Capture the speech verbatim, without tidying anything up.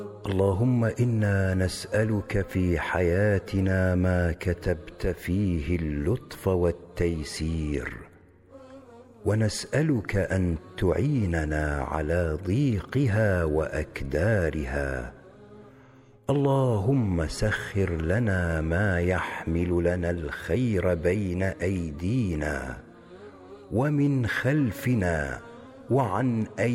اللهم إنا نسألك في حياتنا ما كتبت فيه اللطف والتيسير، ونسألك أن تعيننا على ضيقها وأكدارها. اللهم سخر لنا ما يحمل لنا الخير بين أيدينا ومن خلفنا وعن أيدينا